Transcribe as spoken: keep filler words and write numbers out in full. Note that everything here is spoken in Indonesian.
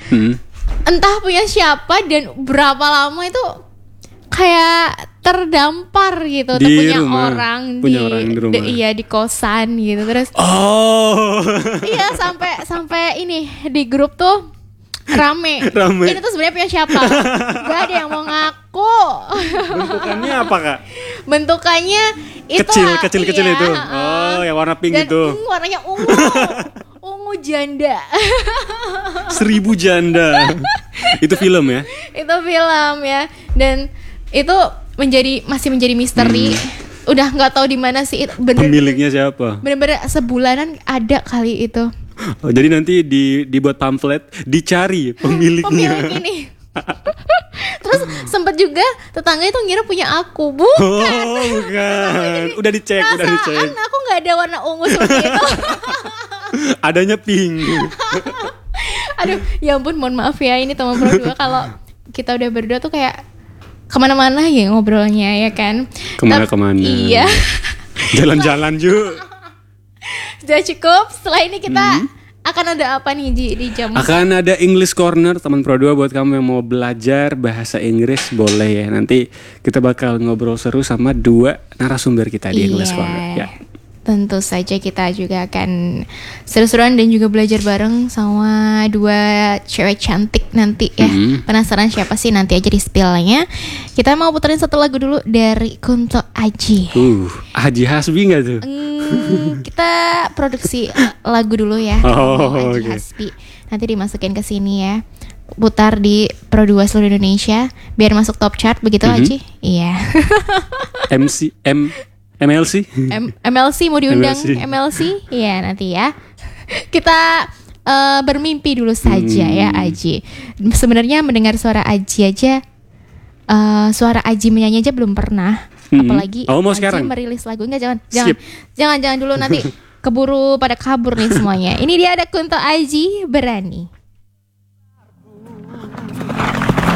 Hmm. Entah punya siapa dan berapa lama itu kayak terdampar gitu Di tuh punya rumah. orang Punya di, orang di rumah. di- iya di kosan gitu terus Oh. iya sampai sampai ini di grup tuh rame. Rame. Ini tuh sebenarnya punya siapa? Gak ada yang mau ngaku. Bentukannya apa, Kak? Bentukannya itu Kecil, lah, kecil, kecil iya, itu. uh-uh. Oh, yang warna pink Dan itu. ungu, warnanya ungu. Ungu janda. Seribu janda. Itu film ya? Itu film ya. Dan itu menjadi masih menjadi misteri. Hmm. Udah nggak tahu di mana sih. Bener, Pemiliknya siapa? Bener-bener sebulanan ada kali itu. Oh, jadi nanti di dibuat pamflet, dicari pemiliknya. Pemilik ini. Terus sempet juga tetangga itu ngira punya aku. Bukan. Oh, bukan. Udah dicek, udah dicek. Perasaan aku nggak ada warna ungu seperti itu. Adanya pink. Aduh, ya ampun, mohon maaf ya ini teman berdua kalau kita udah berdua tuh kayak kemana-mana ya ngobrolnya ya kan. Kemana-kemana. Iya. Jalan-jalan juga. Sudah cukup. Setelah ini kita Hmm. akan ada apa nih di, di jam? Akan ada English Corner teman Pro dua buat kamu yang mau belajar bahasa Inggris, boleh ya. Nanti kita bakal ngobrol seru sama dua narasumber kita di English Iya. Corner ya. Tentu saja kita juga akan seru-seruan dan juga belajar bareng sama dua cewek cantik nanti ya. Mhm. Penasaran siapa sih, nanti aja di spillnya. Kita mau puterin satu lagu dulu dari Kunto Aji. Uh, Haji Hasbi nggak tuh? Hmm, kita produksi lagu dulu ya. Oh, Haji oke. Hasbi. Nanti dimasukin ke sini ya. Putar di Pro dua seluruh Indonesia biar masuk top chart begitu Mhm. Haji. Iya. M C M M L C. M- MLC mau diundang M L C. M L C? Iya nanti ya. Kita eh, bermimpi dulu saja Hmm. ya Aji. Sebenarnya mendengar suara Aji aja, eh, suara Aji menyanyi aja belum pernah. Hmm. Apalagi Oh, mau Aji sekarang? merilis lagu. Enggak, jangan, jangan, Skip. jangan, jangan dulu nanti keburu pada kabur nih semuanya. Ini dia ada Kunto Aji, Berani.